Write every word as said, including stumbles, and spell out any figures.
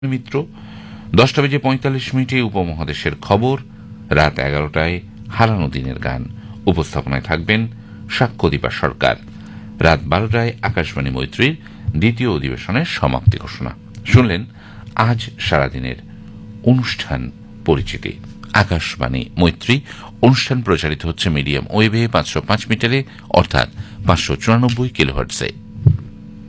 মিত্র। দশটা বেজে পঁয়তাল্লিশ মিনিটে উপমহাদেশের খবর, রাত এগারোটায় হারানো দিনের গান। উপস্থাপনায় থাকবেন সাক্ষ্যদীপা সরকার। রাত বারোটায় আকাশবাণী মৈত্রীর দ্বিতীয় অধিবেশনের সমাপ্তি ঘোষণা। শুনলেন আজ সারাদিনের অনুষ্ঠান পরিচিতি। আকাশবাণী মৈত্রী অনুষ্ঠান প্রচারিত হচ্ছে মিডিয়াম ওয়েভে পাঁচশো পাঁচ মিটারে, অর্থাৎ পাঁচশো চুরানব্বই কিলোহার্টজে।